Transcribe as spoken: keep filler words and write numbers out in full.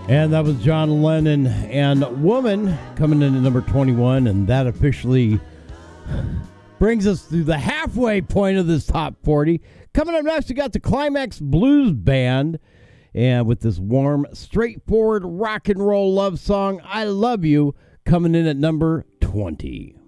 And that was John Lennon and Woman coming in at number twenty-one, and that officially brings us to the halfway point of this top forty. Coming up next, we got the Climax Blues Band, and with this warm, straightforward rock and roll love song, I Love You, coming in at number twenty.